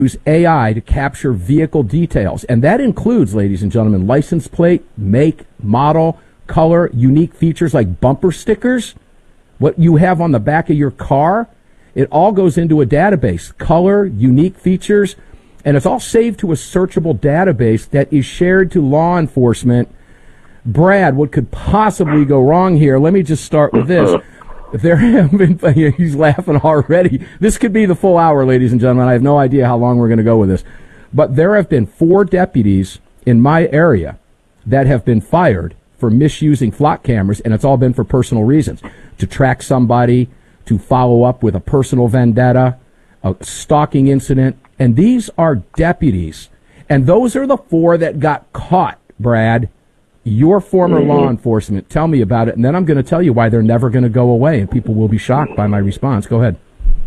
use AI to capture vehicle details. And that includes, ladies and gentlemen, license plate, make, model, color, unique features like bumper stickers, what you have on the back of your car. It all goes into a database, color, unique features, and it's all saved to a searchable database that is shared to law enforcement. Brad, what could possibly go wrong here? Let me just start with this. There have been, he's laughing already. This could be the full hour, ladies and gentlemen. I have no idea how long we're going to go with this. But there have been 4 deputies in my area that have been fired for misusing flock cameras, and it's all been for personal reasons. To track somebody, to follow up with a personal vendetta, a stalking incident. And these are deputies. And those are the 4 that got caught, Brad. Your former law enforcement, tell me about it, and then I'm going to tell you why they're never going to go away, and people will be shocked by my response. Go ahead.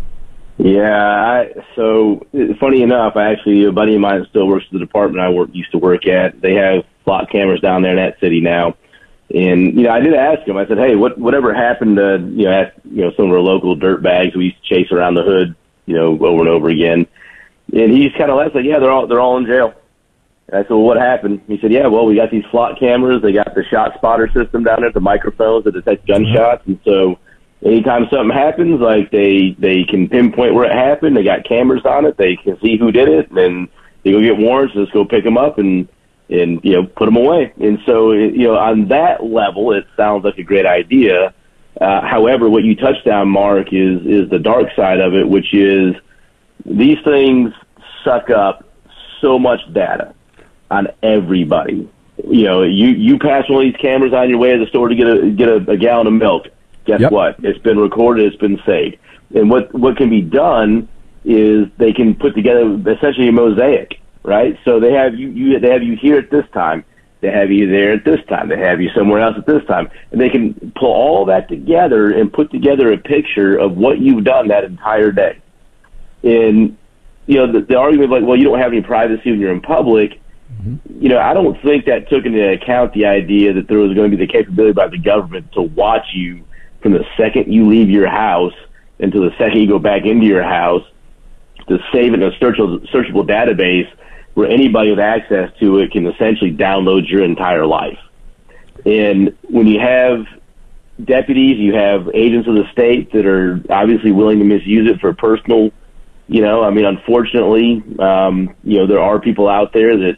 Yeah, so funny enough, a buddy of mine that still works at the department used to work at. They have flock cameras down there in that city now, and I did ask him. I said, "Hey, whatever happened to some of our local dirt bags we used to chase around the hood, over and over again?" And he's kind of laughed, like, "Yeah, they're all in jail." And I said, "Well, what happened?" He said, "Yeah, well, we got these flock cameras. They got the shot spotter system down there, the microphones that detect gunshots. And so anytime something happens, like they can pinpoint where it happened. They got cameras on it. They can see who did it. And then they go get warrants. Just go pick them up and put them away." And so, on that level, it sounds like a great idea. However, what you touched on, Mark, is the dark side of it, which is these things suck up so much data on everybody. You pass one of these cameras on your way to the store to get a gallon of milk. Guess what? It's been recorded. It's been saved. And what can be done is they can put together essentially a mosaic, right? So they have you here at this time. They have you there at this time. They have you somewhere else at this time. And they can pull all that together and put together a picture of what you've done that entire day. And, the argument of like, well, you don't have any privacy when you're in public. I don't think that took into account the idea that there was going to be the capability by the government to watch you from the second you leave your house until the second you go back into your house, to save it in a searchable database where anybody with access to it can essentially download your entire life. And when you have deputies, you have agents of the state that are obviously willing to misuse it for personal, unfortunately, there are people out there that,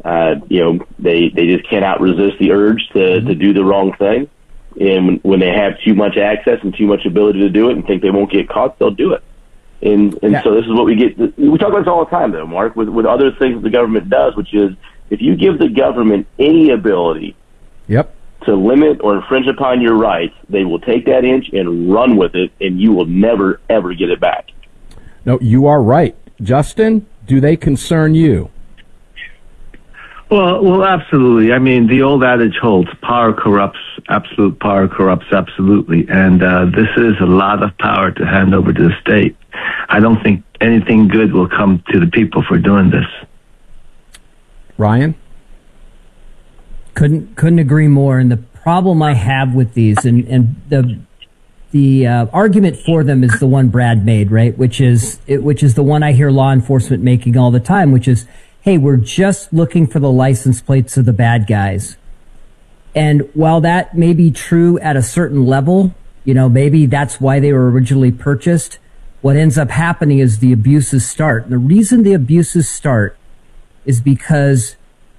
they just cannot resist the urge to do the wrong thing. And when they have too much access and too much ability to do it and think they won't get caught, they'll do it. And so this is what we get. We talk about this all the time, though, Mark, with other things that the government does, which is if you give the government any ability to limit or infringe upon your rights, they will take that inch and run with it, and you will never, ever get it back. No, you are right. Justin, do they concern you? Well, absolutely. I mean, the old adage holds: power corrupts, absolute power corrupts absolutely. And this is a lot of power to hand over to the state. I don't think anything good will come to the people for doing this. Ryan? Couldn't agree more. And the problem I have with these, and the argument for them is the one Brad made, right? Which is the one I hear law enforcement making all the time, which is, hey, we're just looking for the license plates of the bad guys. And while that may be true at a certain level, maybe that's why they were originally purchased, what ends up happening is the abuses start. And the reason the abuses start is because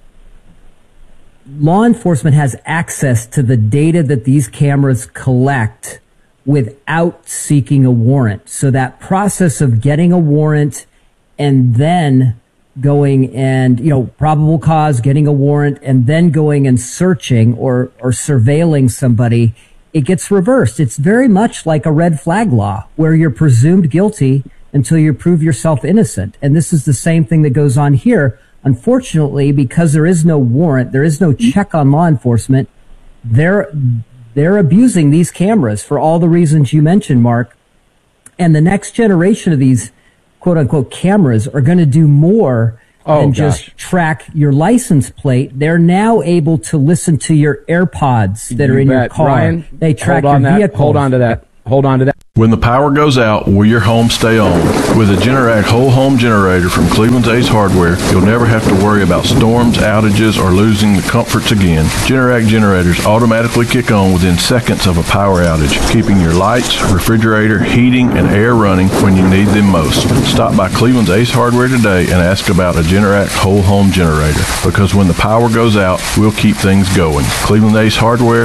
law enforcement has access to the data that these cameras collect without seeking a warrant. So that process of getting a warrant and then going and, probable cause, getting a warrant, and then going and searching or surveilling somebody, it gets reversed. It's very much like a red flag law where you're presumed guilty until you prove yourself innocent. And this is the same thing that goes on here. Unfortunately, because there is no warrant, there is no check on law enforcement, they're abusing these cameras for all the reasons you mentioned, Mark. And the next generation of these quote-unquote cameras are going to do more than just track your license plate. They're now able to listen to your AirPods that are in your car. Ryan, they track your vehicles. Hold on to that. Hold on to that. When the power goes out, will your home stay on? With a Generac whole home generator from Cleveland's Ace Hardware, you'll never have to worry about storms, outages, or losing the comforts again. Generac generators automatically kick on within seconds of a power outage, keeping your lights, refrigerator, heating, and air running when you need them most. Stop by Cleveland's Ace Hardware today and ask about a Generac whole home generator, because when the power goes out, we'll keep things going. Cleveland Ace Hardware,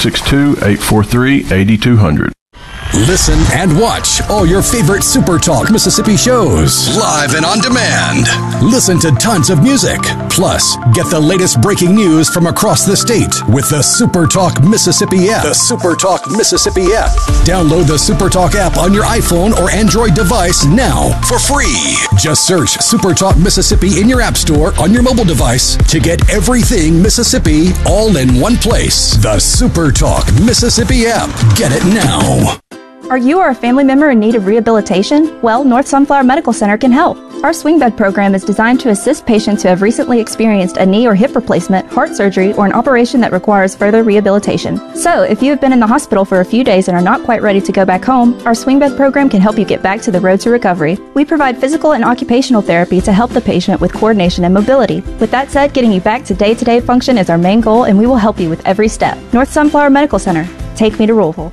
662-843-8200. Listen and watch all your favorite Super Talk Mississippi shows live and on demand. Listen to tons of music. Plus, get the latest breaking news from across the state with the Super Talk Mississippi app. The Super Talk Mississippi app. Download the Super Talk app on your iPhone or Android device now for free. Just search Super Talk Mississippi in your app store on your mobile device to get everything Mississippi all in one place. The Super Talk Mississippi app. Get it now. Are you or a family member in need of rehabilitation? Well, North Sunflower Medical Center can help. Our swing bed program is designed to assist patients who have recently experienced a knee or hip replacement, heart surgery, or an operation that requires further rehabilitation. So, if you have been in the hospital for a few days and are not quite ready to go back home, our swing bed program can help you get back to the road to recovery. We provide physical and occupational therapy to help the patient with coordination and mobility. With that said, getting you back to day-to-day function is our main goal, and we will help you with every step. North Sunflower Medical Center. Take me to Louisville.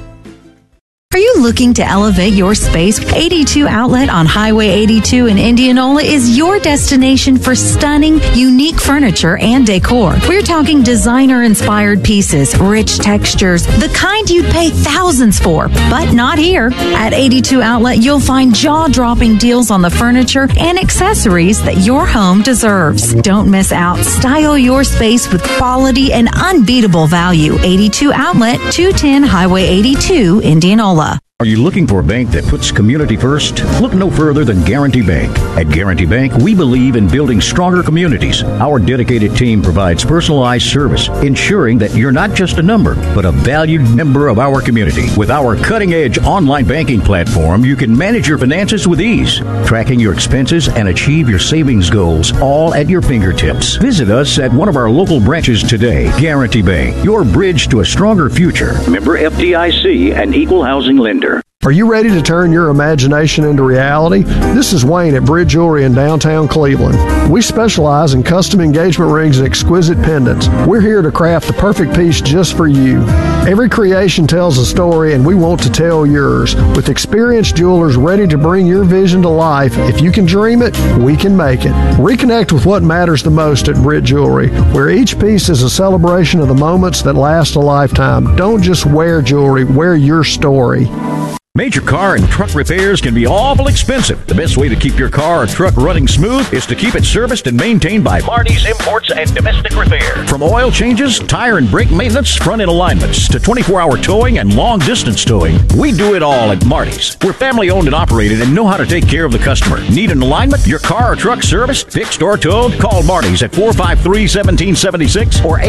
Are you looking to elevate your space? 82 Outlet on Highway 82 in Indianola is your destination for stunning, unique furniture and decor. We're talking designer-inspired pieces, rich textures, the kind you'd pay thousands for, but not here. At 82 Outlet, you'll find jaw-dropping deals on the furniture and accessories that your home deserves. Don't miss out. Style your space with quality and unbeatable value. 82 Outlet, 210 Highway 82, Indianola. Are you looking for a bank that puts community first? Look no further than Guarantee Bank. At Guarantee Bank, we believe in building stronger communities. Our dedicated team provides personalized service, ensuring that you're not just a number, but a valued member of our community. With our cutting-edge online banking platform, you can manage your finances with ease, tracking your expenses and achieve your savings goals, all at your fingertips. Visit us at one of our local branches today. Guarantee Bank, your bridge to a stronger future. Member FDIC and equal housing lender. Are you ready to turn your imagination into reality? This is Wayne at Bridge Jewelry in downtown Cleveland. We specialize in custom engagement rings and exquisite pendants. We're here to craft the perfect piece just for you. Every creation tells a story, and we want to tell yours. With experienced jewelers ready to bring your vision to life, if you can dream it, we can make it. Reconnect with what matters the most at Bridge Jewelry, where each piece is a celebration of the moments that last a lifetime. Don't just wear jewelry, wear your story. Major car and truck repairs can be awful expensive. The best way to keep your car or truck running smooth is to keep it serviced and maintained by Marty's Imports and Domestic Repair. From oil changes, tire and brake maintenance, front-end alignments, to 24-hour towing and long-distance towing, we do it all at Marty's. We're family-owned and operated and know how to take care of the customer. Need an alignment, your car or truck serviced, fixed, or towed? Call Marty's at 453-1776 or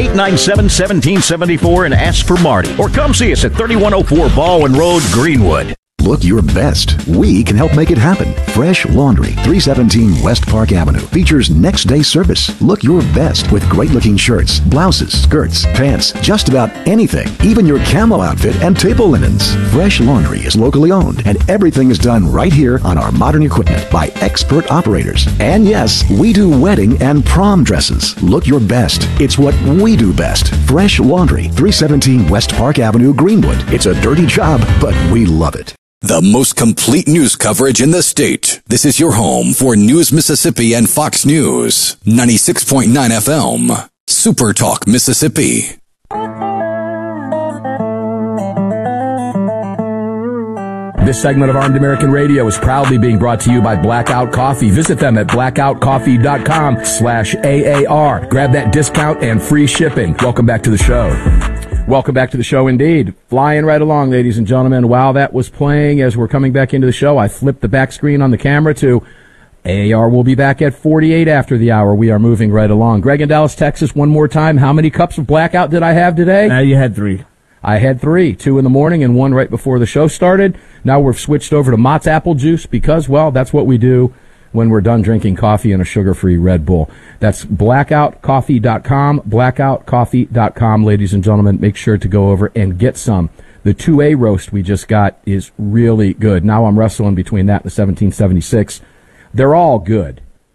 897-1774 and ask for Marty. Or come see us at 3104 Baldwin Road, Greenwood. Look your best. We can help make it happen. Fresh Laundry, 317 West Park Avenue, features next day service. Look your best with great looking shirts, blouses, skirts, pants, just about anything, even your camo outfit and table linens. Fresh Laundry is locally owned, and everything is done right here on our modern equipment by expert operators. And yes, we do wedding and prom dresses. Look your best. It's what we do best. Fresh Laundry, 317 West Park Avenue, Greenwood. It's a dirty job, but we love it. The most complete news coverage in the state. This is your home for News Mississippi and Fox News. 96.9 FM. Super Talk Mississippi. This segment of Armed American Radio is proudly being brought to you by Blackout Coffee. Visit them at blackoutcoffee.com/AAR. Grab that discount and free shipping. Welcome back to the show. Welcome back to the show indeed. Flying right along, ladies and gentlemen. While that was playing, as we're coming back into the show, I flipped the back screen on the camera to AAR. Will be back at 48 after the hour. We are moving right along. Greg in Dallas, Texas, one more time. How many cups of Blackout did I have today? You had 3. I had 3, 2 in the morning and 1 right before the show started. Now we've switched over to Mott's apple juice because, well, that's what we do when we're done drinking coffee and a sugar-free Red Bull. That's blackoutcoffee.com, blackoutcoffee.com, ladies and gentlemen. Make sure to go over and get some. The 2A roast we just got is really good. Now I'm wrestling between that and the 1776. They're all good.